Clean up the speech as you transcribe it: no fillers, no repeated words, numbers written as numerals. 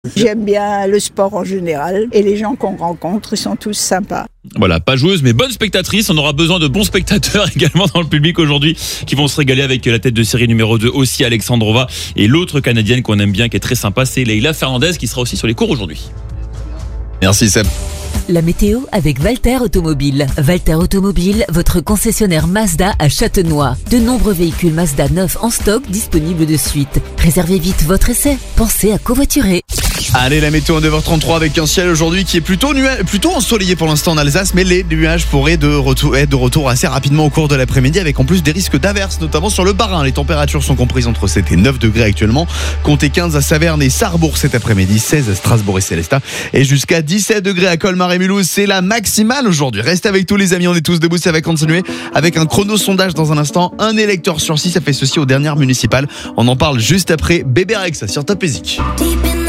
J'aime bien le sport en général et les gens qu'on rencontre, ils sont tous sympas. Voilà, pas joueuse mais bonne spectatrice. On aura besoin de bons spectateurs également dans le public aujourd'hui qui vont se régaler avec la tête de série numéro 2 aussi, Alexandrova. Et l'autre Canadienne qu'on aime bien, qui est très sympa, c'est Leila Fernandez qui sera aussi sur les cours aujourd'hui. Merci Seb. La météo avec Valter Automobile. Valter Automobile, votre concessionnaire Mazda à Châtenois. De nombreux véhicules Mazda neufs en stock disponibles de suite. Réservez vite votre essai. Pensez à covoiturer. Allez, la météo en 9h33 avec un ciel aujourd'hui qui est plutôt ensoleillé pour l'instant en Alsace, mais les nuages pourraient être de retour assez rapidement au cours de l'après-midi, avec en plus des risques d'averses, notamment sur le Bas-Rhin. Les températures sont comprises entre 7 et 9 degrés actuellement. Comptez 15 à Saverne et Sarrebourg cet après-midi, 16 à Strasbourg et Célestat, et jusqu'à 17 degrés à Colmar et Mulhouse. C'est la maximale aujourd'hui. Restez avec tous les amis, on est tous debout, ça va continuer avec un chrono-sondage dans un instant. Un électeur sur 6 a fait ceci aux dernières municipales. On en parle juste après Bébé Rex sur Top Music.